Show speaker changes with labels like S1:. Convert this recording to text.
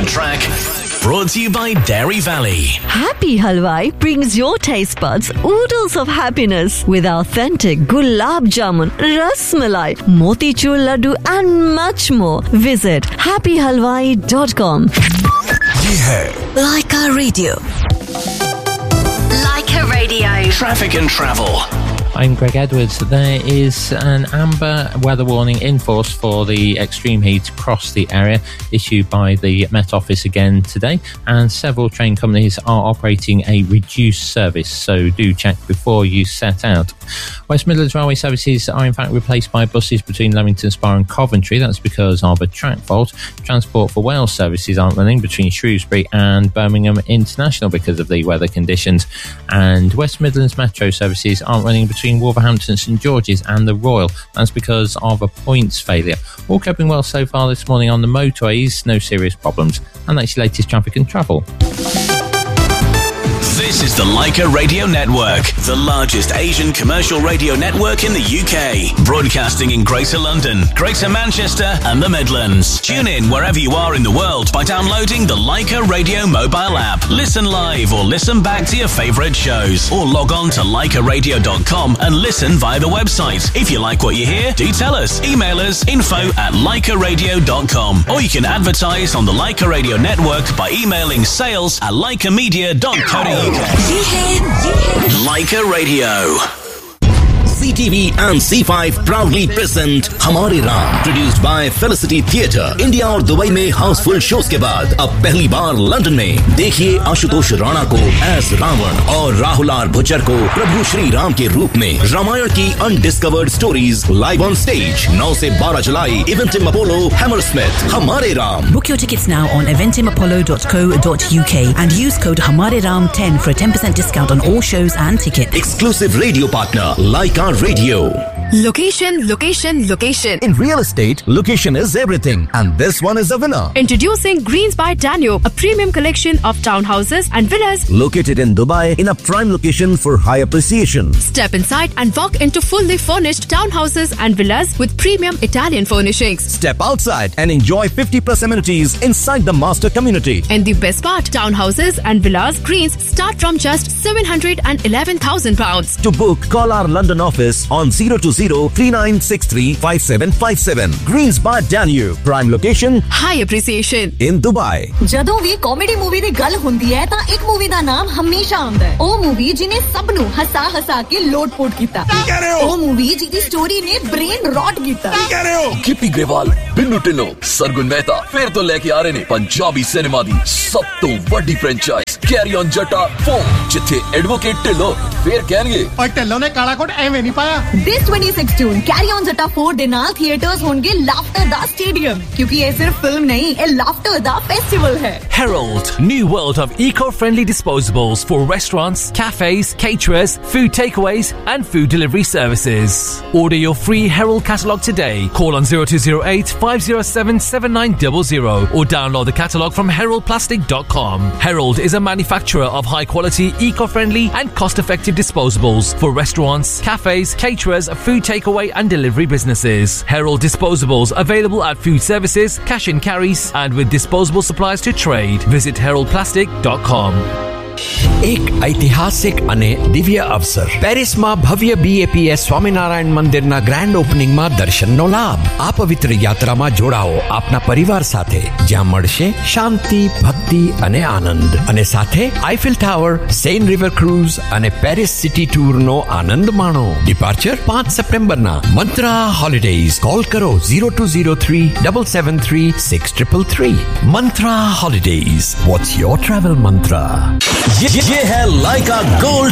S1: track. Brought to you by Dairy Valley.
S2: Happy Halwai brings your taste buds oodles of happiness with authentic gulab jamun, ras malai, motichur laddu and much more. Visit happyhalwai.com.
S1: ये है
S2: Laika Radio.
S3: Laika Radio.
S1: Traffic and Travel.
S4: I'm Greg Edwards. There is an amber weather warning in force for the extreme heat across the area, issued by the Met Office again today, and several train companies are operating a reduced service, so do check before you set out. West Midlands Railway services are in fact replaced by buses between Leamington Spa and Coventry. That's because of a track fault. Transport for Wales services aren't running between Shrewsbury and Birmingham International because of the weather conditions, and West Midlands Metro services aren't running between Wolverhampton, St George's and the Royal. That's because of a points failure. All coping well so far this morning on the motorways, no serious problems. And that's your latest traffic and travel.
S1: This is the Laika Radio Network, the largest Asian commercial radio network in the UK. Broadcasting in Greater London, Greater Manchester and the Midlands. Tune in wherever you are in the world by downloading the Laika Radio mobile app. Listen live or listen back to your favourite shows. Or log on to laikaradio.com and listen via the website. If you like what you hear, do tell us. Email us info@laikaradio.com. Or you can advertise on the Laika Radio Network by emailing sales@laikamedia.co.uk. Laika Radio.
S5: CTV and C5 proudly present हमारे Ram, produced by Felicity Theatre. India और Dubai में Housefull shows के बाद अब पहली बार London में देखिए आशुतोष राणा को एज रावण और राहुल आर भुच्चर को प्रभु श्री राम के रूप में रामायण की undiscovered stories live on stage 9 से 12 जुलाई इवेंटिम अपोलो हैमरस्मिथ. हमारे Ram.
S6: Book your tickets now on eventimapollo.co.uk and use code HamareRam10 for a 10% discount on all shows and tickets.
S5: Exclusive radio partner Laika Radio.
S7: Location, location, location.
S8: In real estate, location is everything, and this one is a winner.
S7: Introducing Greens by Danube, a premium collection of townhouses and villas
S8: located in Dubai in a prime location for high appreciation.
S7: Step inside and walk into fully furnished townhouses and villas with premium Italian furnishings.
S8: Step outside and enjoy 50+ amenities inside the master community.
S7: And the best part, townhouses and villas Greens start from just £711,000.
S8: To book, call our London office on 020-3963-5757. Greens by Danube, prime location,
S7: high appreciation
S8: in Dubai.
S9: ਜਦੋਂ ਵੀ comedy movie ਦੀ ਗੱਲ ਹੁੰਦੀ ਹੈ ਤਾਂ ਇੱਕ movie ਦਾ ਨਾਮ ਹਮੇਸ਼ਾ ਆਉਂਦਾ ਹੈ. ਉਹ ਮੂਵੀ ਜਿਹਨੇ ਸਭ ਨੂੰ ਹਸਾ ਕੇ ਲੋਟ-ਪੋਟ ਕੀਤਾ. ਉਹ ਮੂਵੀ ਜਿਹਦੀ ਸਟੋਰੀ ਨੇ ਬ੍ਰੇਨ ਰੌਟ ਕੀਤਾ.
S10: ਗਿੱਪੀ ਗਰੇਵਾਲ, ਬਿੰਨੂ ਢਿੱਲੋਂ, ਸਰਗੁਣ ਮਹਿਤਾ ਫਿਰ ਤੋਂ ਲੈ ਕੇ ਆ ਰਹੇ ਨੇ ਪੰਜਾਬੀ ਸਿਨੇਮਾ ਦੀ ਸਭ ਤੋਂ ਵੱਡੀ ਫਰੈਂਚਾਈਜ਼ ਕੈਰੀ ਔਨ ਜੱਟਾ 4, ਜਿੱਥੇ ਐਡਵੋਕੇਟ ਢਿੱਲੋਂ ਫਿਰ ਕਹਿਣਗੇ
S11: ਓਏ ਢਿੱਲੋਂ ਨੇ ਕਾਲਾ ਕੋਟ ਐਵੇਂ ਨਹੀਂ ਪਾਇਆ.
S9: This 26 June, Carry On Jatta 4 ਦੇ ਨਾਲ ਥੀਏਟਰਸ ਹੋਣਗੇ ਲਾਫਟਰ ਦਾ ਸਟੇਡੀਅਮ, ਕਿਉਂਕਿ ਇਹ ਸਿਰਫ ਫਿਲਮ ਨਹੀਂ, ਇਹ ਲਾਫਟਰ ਦਾ ਫੈਸਟੀਵਲ ਹੈ.
S12: Herald, new world of eco-friendly disposables for restaurants, cafes, caterers, food takeaways and food delivery services. Order your free Herald catalogue today. Call on 0208 507 7900 or download the catalogue from heraldplastic.com. Herald is a manufacturer of high-quality, eco-friendly and cost-effective disposables for restaurants, cafes, caterers, food takeaway and delivery businesses. Herald disposables available at food services, cash and carries and with disposable supplies to trade. Visit heraldplastic.com.
S13: એક ઐતિહાસિક અને દિવ્ય અવસર પેરિસમાં ભવ્ય BAPS Swaminarayan મંદિરના grand ઓપનિંગમાં દર્શનનો લાભ. આ પવિત્ર યાત્રામાં જોડાઓ આપના પરિવાર સાથે, જ્યાં મળશે શાંતિ, ભક્તિ અને આનંદ, અને સાથે Eiffel tower, Sen river cruise અને પેરિસ સિટી ટૂરનો આનંદ માણો. ડિપાર્ચર 5 સપ્ટેમ્બરના. મંત્રા હોલિડેઝ. કોલ કરો 0203 773 6333. મંત્રા holidays. What's your travel mantra?
S5: ये है लाइका गोल्ड